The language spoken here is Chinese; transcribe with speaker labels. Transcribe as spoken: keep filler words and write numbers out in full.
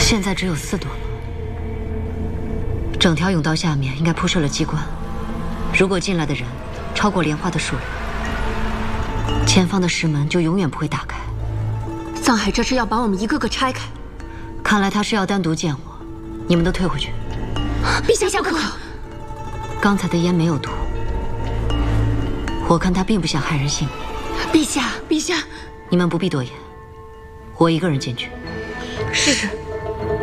Speaker 1: 现在只有四朵了，整条甬道下面应该铺设了机关。如果进来的人超过莲花的数量，前方的石门就永远不会打开。
Speaker 2: 藏海这是要把我们一个个拆开。
Speaker 1: 看来他是要单独见我，你们都退回去。
Speaker 2: 陛下，陛下不可！
Speaker 1: 刚才的烟没有毒，我看他并不想害人性命。
Speaker 2: 陛下，陛下，
Speaker 1: 你们不必多言，我一个人进去。
Speaker 2: 是。